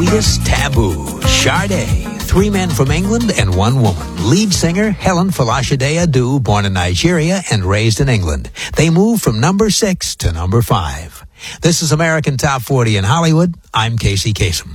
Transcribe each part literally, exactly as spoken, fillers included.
latest Taboo, Sade, three men from England and one woman. Lead singer Helen Falashade Adu, born in Nigeria and raised in England. They moved from number six to number five. This is American Top forty in Hollywood. I'm Casey Kasem.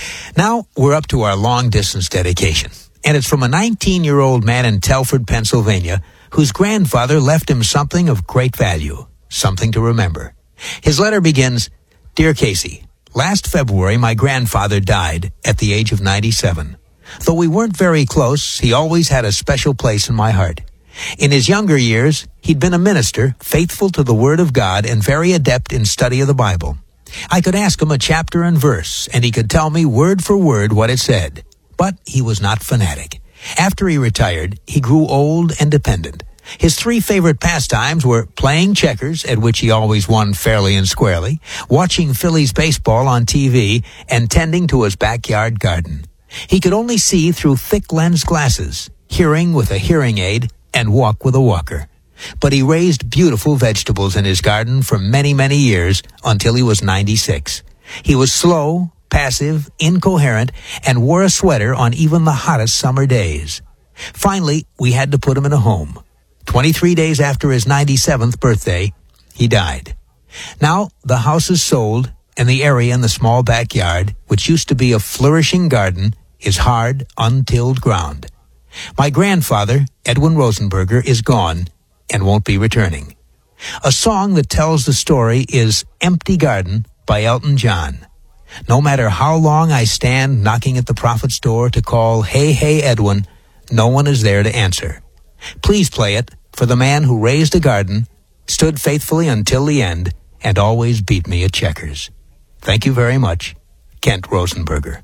Now we're up to our long-distance dedication, and it's from a nineteen-year-old man in Telford, Pennsylvania, whose grandfather left him something of great value, something to remember. His letter begins, "Dear Casey, last February my grandfather died at the age of ninety-seven. Though we weren't very close, he always had a special place in my heart. In his younger years, he'd been a minister, faithful to the Word of God and very adept in study of the Bible. I could ask him a chapter and verse, and he could tell me word for word what it said. But he was not fanatic. After he retired, he grew old and dependent. His three favorite pastimes were playing checkers, at which he always won fairly and squarely, watching Phillies baseball on T V, and tending to his backyard garden. He could only see through thick lens glasses, hearing with a hearing aid, and walk with a walker. But he raised beautiful vegetables in his garden for many, many years until he was ninety-six. He was slow, passive, incoherent, and wore a sweater on even the hottest summer days. Finally, we had to put him in a home. Twenty-three days after his ninety-seventh birthday, he died. Now, the house is sold, and the area in the small backyard, which used to be a flourishing garden, is hard, untilled ground. My grandfather, Edwin Rosenberger, is gone and won't be returning. A song that tells the story is Empty Garden by Elton John. No matter how long I stand knocking at the prophet's door to call, "Hey, hey, Edwin," no one is there to answer. Please play it for the man who raised a garden, stood faithfully until the end, and always beat me at checkers. Thank you very much, Kent Rosenberger.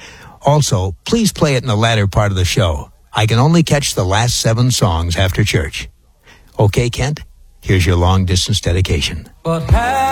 Also, please play it in the latter part of the show. I can only catch the last seven songs after church. Okay, Kent, here's your long-distance dedication. But